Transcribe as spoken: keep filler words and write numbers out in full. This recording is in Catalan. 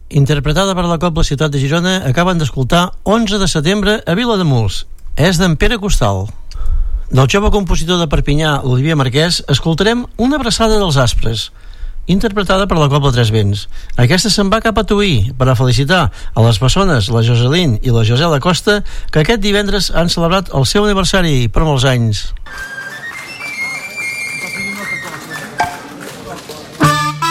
interpretada per la Cobla Ciutat de Girona, acaben d'escoltar onze de setembre a Vilademuls. És d'en Pere Costal. Del jove compositor de Perpinyà, l'Olivier Marquès, escoltarem Una abraçada dels aspres, interpretada per la Cobla Tres Vents. Aquesta se'n va cap a Tuí per a felicitar a les bessones, la Joselín i la Josela Costa, que aquest divendres han celebrat el seu aniversari per molts anys.